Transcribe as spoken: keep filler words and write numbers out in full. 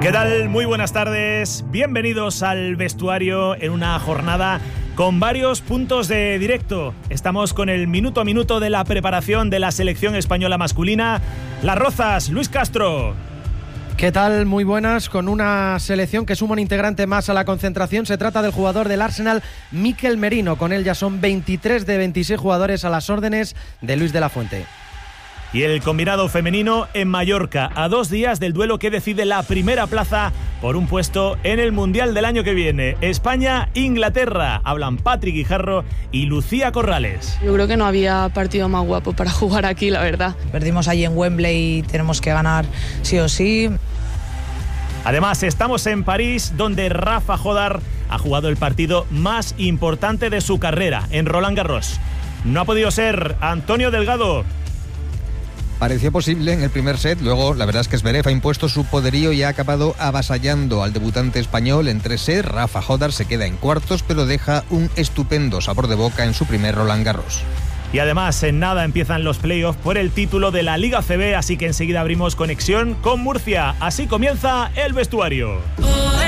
¿Qué tal? Muy buenas tardes. Bienvenidos al vestuario en una jornada con varios puntos de directo. Estamos con el minuto a minuto de la preparación de la selección española masculina. Las Rozas, Luis Castro. ¿Qué tal? Muy buenas, con una selección que suma un integrante más a la concentración. Se trata del jugador del Arsenal, Mikel Merino. Con él ya son veintitrés de veintiséis jugadores a las órdenes de Luis de la Fuente. Y el combinado femenino en Mallorca, a dos días del duelo que decide la primera plaza por un puesto en el Mundial del año que viene. España-Inglaterra. Hablan Patrick Guijarro y Lucía Corrales. Yo creo que no había partido más guapo para jugar aquí, la verdad. Perdimos allí en Wembley y tenemos que ganar sí o sí. Además, estamos en París, donde Rafa Jodar ha jugado el partido más importante de su carrera, en Roland Garros. No ha podido ser. Antonio Delgado. Pareció posible en el primer set, luego la verdad es que Zverev ha impuesto su poderío y ha acabado avasallando al debutante español en tres sets. Rafa Jodar se queda en cuartos, pero deja un estupendo sabor de boca en su primer Roland Garros. Y además, en nada empiezan los playoffs por el título de la Liga C B, así que enseguida abrimos conexión con Murcia. Así comienza el vestuario.